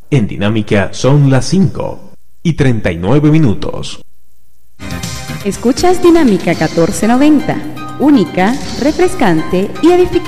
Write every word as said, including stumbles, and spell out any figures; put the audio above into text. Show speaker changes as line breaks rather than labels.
En Dinámica son las cinco y treinta y nueve minutos.
Escuchas Dinámica catorce noventa, única, refrescante y edificante.